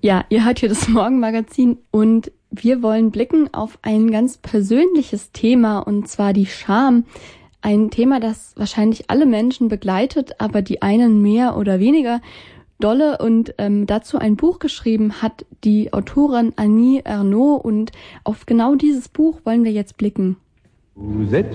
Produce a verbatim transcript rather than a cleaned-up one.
Ja, ihr hört hier das Morgenmagazin und wir wollen blicken auf ein ganz persönliches Thema, und zwar die Scham. Ein Thema, das wahrscheinlich alle Menschen begleitet, aber die einen mehr oder weniger dolle. Und ähm, dazu ein Buch geschrieben hat die Autorin Annie Ernaux, und auf genau dieses Buch wollen wir jetzt blicken. Vous êtes